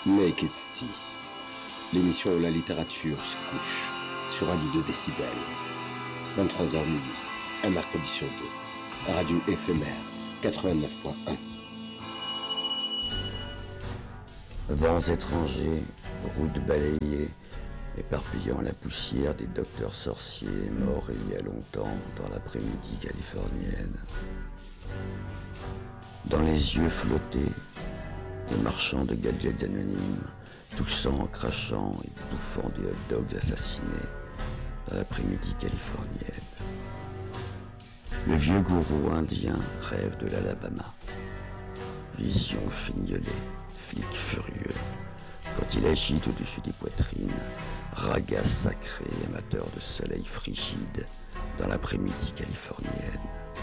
Naked City, l'émission où la littérature se couche sur un lit de décibels. 23h minuit, un mercredi sur deux. Radio éphémère, 89.1. Vents étrangers, routes balayées, éparpillant la poussière des docteurs sorciers morts il y a longtemps dans l'après-midi californienne. Dans les yeux flottés, des marchands de gadgets anonymes, toussant, crachant et bouffant des hot dogs assassinés dans l'après-midi californienne. Le vieux gourou indien rêve de l'Alabama. Vision fignolée, flic furieux, quand il agite au-dessus des poitrines, raga sacré, amateur de soleil frigide dans l'après-midi californienne.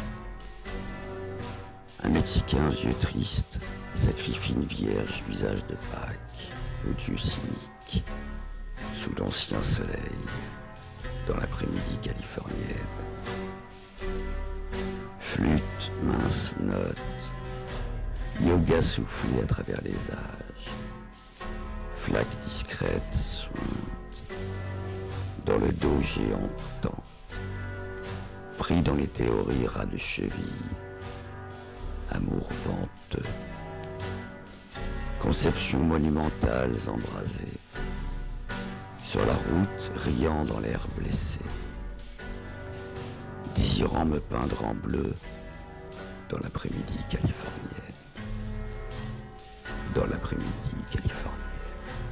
Un Mexicain aux yeux tristes sacrifie une vierge visage de Pâques au dieu cynique, sous l'ancien soleil, dans l'après-midi californienne. Flûte, mince note, yoga soufflé à travers les âges, flaque discrète suinte, dans le dos géant temps, pris dans les théories ras de cheville, amour venteux, conceptions monumentales embrasées, sur la route riant dans l'air blessé, désirant me peindre en bleu dans l'après-midi californienne, dans l'après-midi californienne.